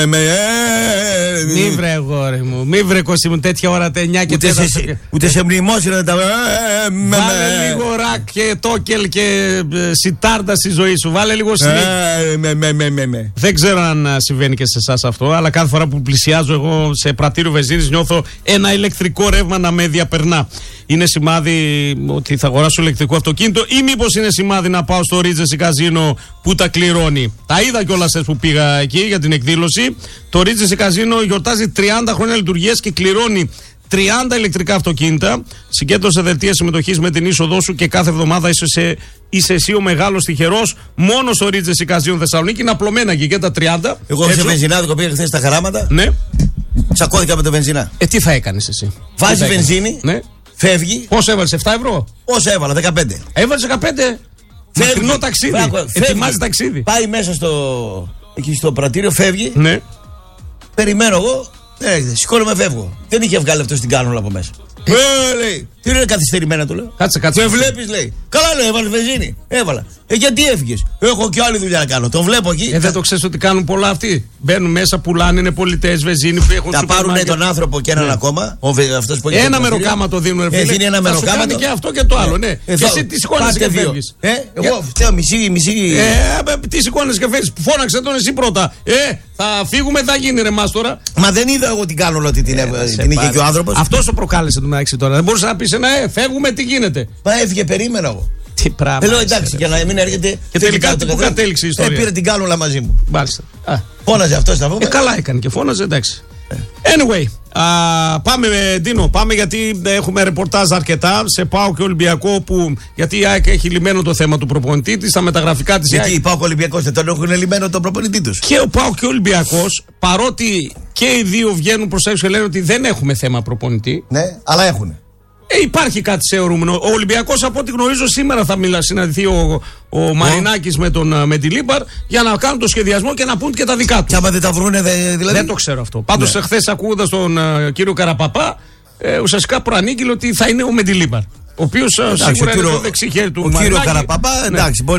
Μη βρε αγόρι μου, μη βρε Κώστη μου τέτοια ώρα 9 και 4. Ούτε σε μνημόσυνα τα. Βάλε λίγο ρακ και τόκελ και σιτάρντα στη ζωή σου. Βάλε λίγο σνίκ. Δεν ξέρω αν συμβαίνει και σε εσάς αυτό, αλλά κάθε φορά που πλησιάζω εγώ σε πρατήριο βενζίνης νιώθω ένα ηλεκτρικό ρεύμα να με διαπερνά. Είναι σημάδι ότι θα αγοράσω ηλεκτρικό αυτοκίνητο ή μήπως είναι σημάδι να πάω στο Regency Casino που τα κληρώνει? Τα είδα κιόλας που πήγα εκεί για την εκδήλωση. Το Regency Casino γιορτάζει 30 χρόνια λειτουργίας και κληρώνει 30 ηλεκτρικά αυτοκίνητα. Συγκέντρωσε δελτία συμμετοχής με την είσοδό σου και κάθε εβδομάδα είσαι εσύ ο μεγάλος τυχερός. Μόνο στο Regency Casino Θεσσαλονίκη είναι απλωμένα εκεί και τα 30. Εγώ σε βενζινάδικο πήγα χθες στα Χαράματα. Ναι. Τσακώθηκα με το βενζινά. Τι θα έκανες εσύ? Βάζει βενζίνη. Ναι. Φεύγει. Πόσο έβαλες, 7 ευρώ? Πόσο έβαλα, 15. Έβαλες 15. Μακρινό ταξίδι. Ετοιμάζει ταξίδι. Πάει μέσα εκεί στο πρατήριο, φεύγει. Ναι. Περιμένω εγώ. Σηκώνομαι, φεύγω. Δεν είχε βγάλει αυτό στην κάνουλα από μέσα. Λέει, τι είναι καθυστερημένα, του λέω. Κάτσε. Δεν βλέπεις, λέει. Καλά, λέει, έβαλε βενζίνη. Έβαλα. Γιατί έφυγες? Έχω και άλλη δουλειά να κάνω. Το βλέπω εκεί. Δεν το ξέρεις ότι κάνουν πολλά αυτοί? Μπαίνουν μέσα, πουλάνε, είναι πολιτές βενζίνη που έχουν. Θα πάρουν τον άνθρωπο και έναν ακόμα. Αυτός που ένα μεροκάμα το δίνουν. Έχει ένα μεροκάμα. Θα σου και αυτό και το άλλο, ναι. Και εσύ τι σηκώνεσαι και φεύγεις? Εγώ φταίω μισή. Τι σηκώνεσαι και φεύγεις? Φώναξε τον εσύ πρώτα. Θα φύγουμε, θα γίνει ρε μας τώρα. Μα δεν είδα εγώ την κάνουλα ότι την είχε και ο άνθρωπος. Αυτό σου προκάλεσε το μεταξύ τώρα. Δεν μπορούσε να πει φεύγουμε, τι γίνεται? Μα έφυγε, περίμενα εγώ. Τι πράγμα. Λέω εντάξει, για να μην έρχεται. Και τελικά πού κατέληξε η ιστορία? Πήρε την κάνουλα μαζί μου. Μάλιστα. Φώναζε αυτό να πούμε. Καλά έκανε και φώναζε, εντάξει. Anyway, πάμε Ντίνο, πάμε γιατί έχουμε ρεπορτάζ αρκετά σε ΠΑΟΚ και Ολυμπιακό γιατί η ΑΕΚ έχει λυμμένο το θέμα του προπονητή της, τα μεταγραφικά της. Γιατί η ΠΑΟΚ και ο Ολυμπιακός δεν τον έχουν λυμμένο τον προπονητή τους? Και ο ΠΑΟΚ και ο Ολυμπιακός, παρότι και οι δύο βγαίνουν προς τα έξω και λένε ότι δεν έχουμε θέμα προπονητή. Ναι, αλλά έχουν. Υπάρχει κάτι θεωρούμενο. Ο Ολυμπιακός, από ό,τι γνωρίζω, σήμερα θα συναντηθεί ο Μαρινάκης με τον Μεντιλίμπαρ για να κάνουν το σχεδιασμό και να πούν και τα δικά του. Και άμα δεν τα βρούνε, δηλαδή. Δεν το ξέρω αυτό. Πάντως, χθες ακούγοντας τον κύριο Καραπαπά, ουσιαστικά προανήγγειλε ότι θα είναι ο Μεντιλίμπαρ. Ο οποίος σίγουρα είναι το δεξί χέρι του Μαρινάκη. Ο κύριο Καραπαπά, εντάξει,